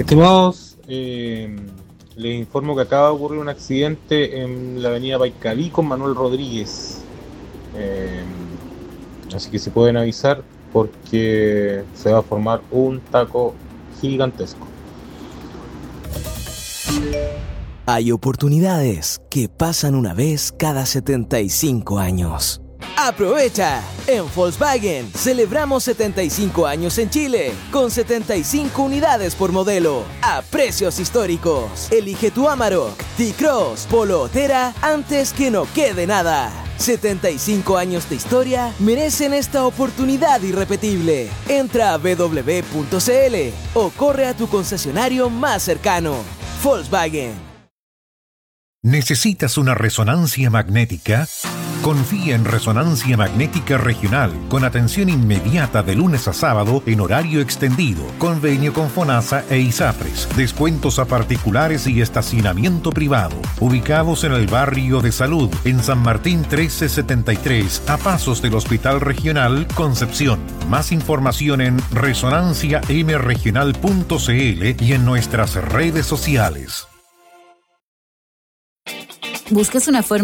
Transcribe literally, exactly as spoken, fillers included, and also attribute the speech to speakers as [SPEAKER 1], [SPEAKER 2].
[SPEAKER 1] Estimados, eh, les informo que acaba de ocurrir un accidente en la avenida Paicalí con Manuel Rodríguez. Eh, así que se pueden avisar porque se va a formar un taco gigantesco.
[SPEAKER 2] Hay oportunidades que pasan una vez cada setenta y cinco años. ¡Aprovecha! En Volkswagen celebramos setenta y cinco años en Chile, con setenta y cinco unidades por modelo, a precios históricos. Elige tu Amarok, T-Cross, Polo o Terra antes que no quede nada. setenta y cinco años de historia merecen esta oportunidad irrepetible. Entra a doble u doble u doble u punto c l o corre a tu concesionario más cercano. Volkswagen.
[SPEAKER 3] ¿Necesitas una resonancia magnética? Confía en Resonancia Magnética Regional, con atención inmediata de lunes a sábado en horario extendido, convenio con FONASA e ISAPRES, descuentos a particulares y estacionamiento privado, ubicados en el barrio de Salud, en San Martín trece setenta y tres, a pasos del Hospital Regional Concepción. Más información en resonancia m regional punto c l y en nuestras redes sociales.
[SPEAKER 4] ¿Buscas una forma